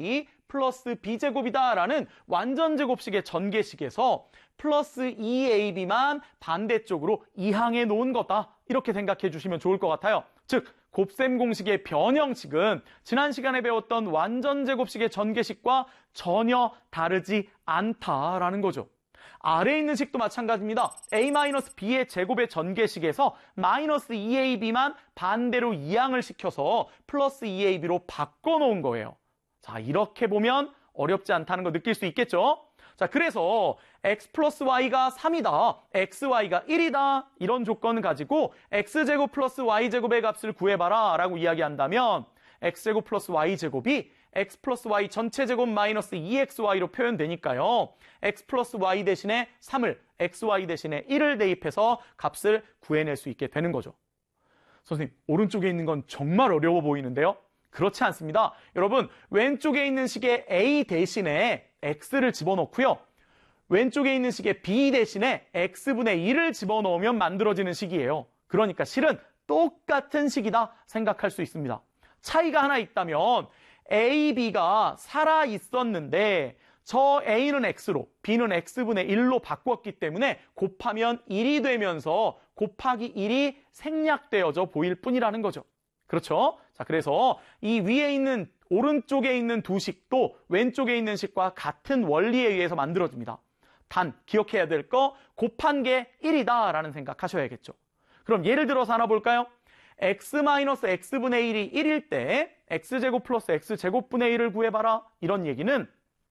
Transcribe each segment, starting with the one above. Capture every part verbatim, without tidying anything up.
와이 플러스 b제곱이다라는 완전제곱식의 전개식에서 플러스 이 에이비만 반대쪽으로 이항해 놓은 거다. 이렇게 생각해 주시면 좋을 것 같아요. 즉, 곱셈 공식의 변형식은 지난 시간에 배웠던 완전제곱식의 전개식과 전혀 다르지 않다라는 거죠. 아래에 있는 식도 마찬가지입니다. a-b의 제곱의 전개식에서 마이너스 이 에이비만 반대로 이항을 시켜서 플러스 이 에이비로 바꿔놓은 거예요. 자, 이렇게 보면 어렵지 않다는 거 느낄 수 있겠죠? 자, 그래서 x 플러스 y가 삼이다, xy가 일이다 이런 조건을 가지고 x제곱 플러스 y제곱의 값을 구해봐라 라고 이야기한다면 x제곱 플러스 y제곱이 x 플러스 y 전체 제곱 마이너스 이 엑스와이로 표현되니까요. x 플러스 y 대신에 삼을, xy 대신에 일을 대입해서 값을 구해낼 수 있게 되는 거죠. 선생님, 오른쪽에 있는 건 정말 어려워 보이는데요? 그렇지 않습니다. 여러분, 왼쪽에 있는 식에 a 대신에 x를 집어넣고요. 왼쪽에 있는 식에 b 대신에 x분의 일을 집어넣으면 만들어지는 식이에요. 그러니까 실은 똑같은 식이다 생각할 수 있습니다. 차이가 하나 있다면 a, b가 살아 있었는데 저 a는 x로, b는 x분의 일로 바꿨기 때문에 곱하면 일이 되면서 곱하기 일이 생략되어져 보일 뿐이라는 거죠. 그렇죠? 자, 그래서 이 위에 있는 오른쪽에 있는 두 식도 왼쪽에 있는 식과 같은 원리에 의해서 만들어집니다. 단, 기억해야 될 거 곱한 게 일이다라는 생각하셔야겠죠. 그럼 예를 들어서 하나 볼까요? x-x분의 일이 일일 때 x제곱 플러스 x제곱분의 일을 구해봐라. 이런 얘기는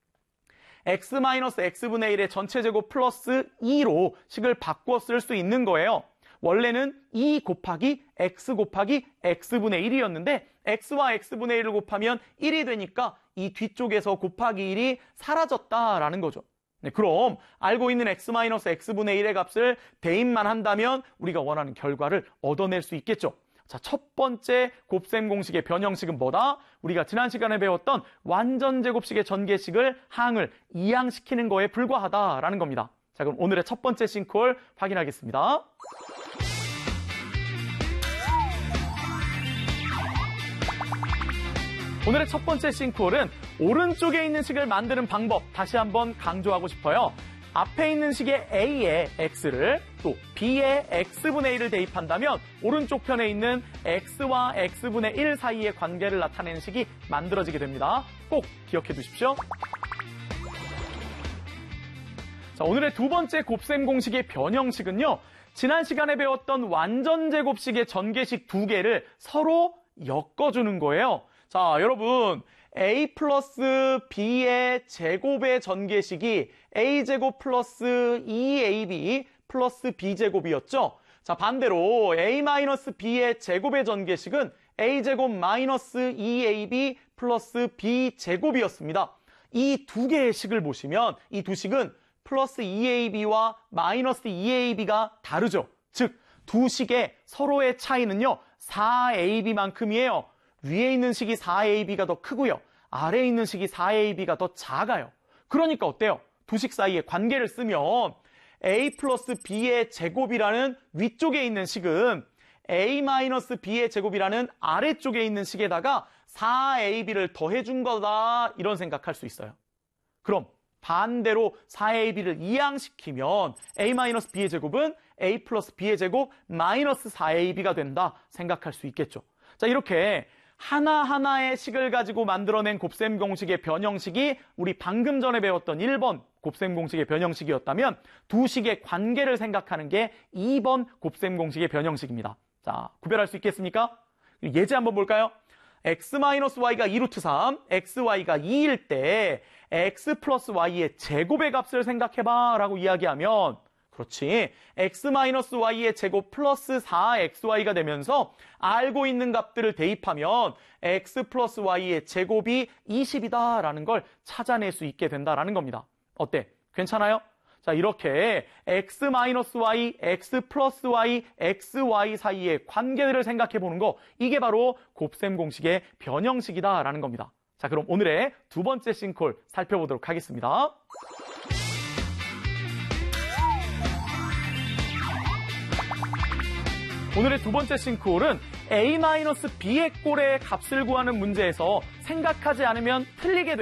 x-x분의 일의 전체 제곱 플러스 이로 식을 바꿔 쓸 수 있는 거예요. 원래는 이 곱하기 x 곱하기 x분의 일이었는데 x와 x분의 일을 곱하면 일이 되니까 이 뒤쪽에서 곱하기 일이 사라졌다라는 거죠. 네, 그럼 알고 있는 x-x분의 일의 값을 대입만 한다면 우리가 원하는 결과를 얻어낼 수 있겠죠. 자, 첫 번째 곱셈 공식의 변형식은 뭐다? 우리가 지난 시간에 배웠던 완전제곱식의 전개식을 항을 이항시키는 거에 불과하다라는 겁니다. 자, 그럼 오늘의 첫 번째 싱크홀 확인하겠습니다. 오늘의 첫 번째 싱크홀은 오른쪽에 있는 식을 만드는 방법 다시 한번 강조하고 싶어요. 앞에 있는 식의 a에 x를 또 b에 x분의 일을 대입한다면 오른쪽 편에 있는 x와 x분의 일 사이의 관계를 나타내는 식이 만들어지게 됩니다. 꼭 기억해 두십시오. 자, 오늘의 두 번째 곱셈 공식의 변형식은요. 지난 시간에 배웠던 완전제곱식의 전개식 두 개를 서로 엮어주는 거예요. 자, 여러분, a 플러스 b의 제곱의 전개식이 a제곱 플러스 이 에이비 플러스 b제곱이었죠. 자, 반대로 a 마이너스 b의 제곱의 전개식은 a제곱 마이너스 이 에이비 플러스 b제곱이었습니다. 이 두 개의 식을 보시면 이 두 식은 플러스 이 에이비와 마이너스 이 에이비가 다르죠. 즉, 두 식의 서로의 차이는요, 사 에이비만큼이에요. 위에 있는 식이 사 에이비가 더 크고요. 아래에 있는 식이 사 에이비가 더 작아요. 그러니까 어때요? 두 식 사이의 관계를 쓰면 a 플러스 b의 제곱이라는 위쪽에 있는 식은 a 마이너스 b의 제곱이라는 아래쪽에 있는 식에다가 사 에이비를 더해준 거다 이런 생각할 수 있어요. 그럼 반대로 사 에이비를 이항시키면 a 마이너스 b의 제곱은 a 플러스 b의 제곱 마이너스 사 에이비가 된다 생각할 수 있겠죠. 자, 이렇게 하나하나의 식을 가지고 만들어낸 곱셈 공식의 변형식이 우리 방금 전에 배웠던 일 번 곱셈 공식의 변형식이었다면 두 식의 관계를 생각하는 게 이 번 곱셈 공식의 변형식입니다. 자, 구별할 수 있겠습니까? 예제 한번 볼까요? x-y가 이 루트 삼, xy가 이일 때 x 플러스 y의 제곱의 값을 생각해봐 라고 이야기하면 그렇지. x-y의 제곱 플러스 사 엑스와이가 되면서 알고 있는 값들을 대입하면 x 플러스 y의 제곱이 이십이다라는 걸 찾아낼 수 있게 된다라는 겁니다. 어때? 괜찮아요? 자, 이렇게 x-y, x 플러스 y, xy 사이의 관계들을 생각해 보는 거, 이게 바로 곱셈 공식의 변형식이다라는 겁니다. 자, 그럼 오늘의 두 번째 싱크홀 살펴보도록 하겠습니다. 오늘의 두 번째 싱크홀은 a-b의 꼴의 값을 구하는 문제에서 생각하지 않으면 틀리게 됩니다.